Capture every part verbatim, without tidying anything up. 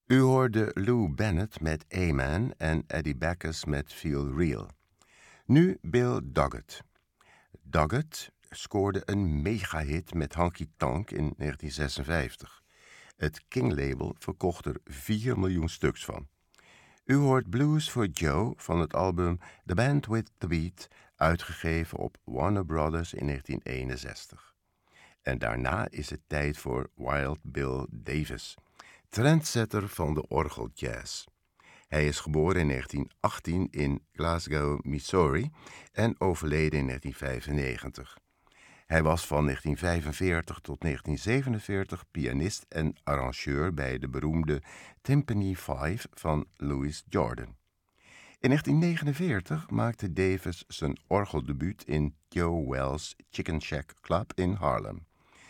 U hoorde Lou Bennett met Amen en Eddie Backus met Feel Real. Nu Bill Doggett. Doggett scoorde een megahit met Honky Tonk in negentien zesenvijftig. Het King-label verkocht er vier miljoen stuks van. U hoort Blues for Joe van het album The Band with the Beat, uitgegeven op Warner Brothers in negentien eenenzestig. En daarna is het tijd voor Wild Bill Davis, trendsetter van de orgeljazz. Hij is geboren in negentien achttien in Glasgow, Missouri en overleden in negentien vijfennegentig. Hij was van negentien vijfenveertig tot negentien zevenenveertig pianist en arrangeur bij de beroemde Timpani Five van Louis Jordan. In negentien negenenveertig maakte Davis zijn orgeldebuut in Joe Wells' Chicken Shack Club in Harlem.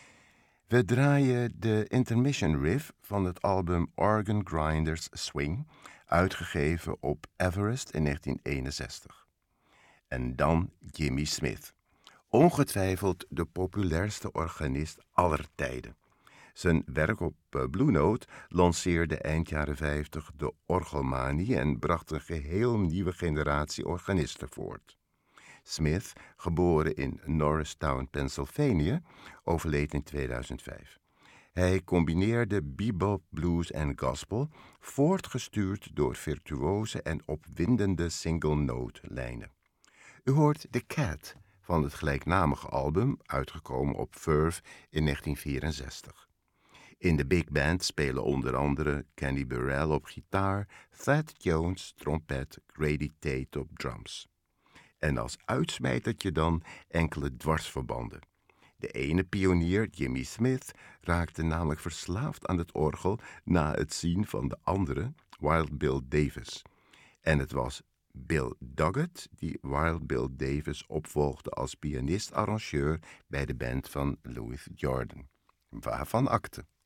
We draaien de intermission riff van het album Organ Grinders Swing, uitgegeven op Everest in negentien eenenzestig. En dan Jimmy Smith, ongetwijfeld de populairste organist aller tijden. Zijn werk op Blue Note lanceerde eind jaren vijftig de orgelmanie en bracht een geheel nieuwe generatie organisten voort. Smith, geboren in Norristown, Pennsylvania, overleed in tweeduizend vijf. Hij combineerde bebop, blues en gospel, voortgestuurd door virtuose en opwindende single-note-lijnen. U hoort The Cat van het gelijknamige album, uitgekomen op Verve in negentien vierenzestig. In de big band spelen onder andere Kenny Burrell op gitaar, Thad Jones trompet, Grady Tate op drums. En als uitsmijtertje dan enkele dwarsverbanden. De ene pionier, Jimmy Smith, raakte namelijk verslaafd aan het orgel na het zien van de andere, Wild Bill Davis. En het was Bill Doggett die Wild Bill Davis opvolgde als pianist-arrangeur bij de band van Louis Jordan. Waarvan akte.